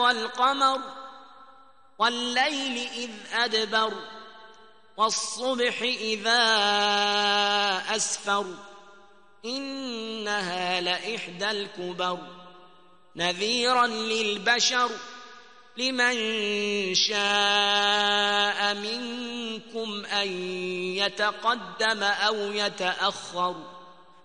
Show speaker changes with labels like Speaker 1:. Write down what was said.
Speaker 1: والقمر والليل إذ أدبر والصبح إذا أسفر إنها لإحدى الكبر نذيرا للبشر لمن شاء منكم أن يتقدم أو يتأخر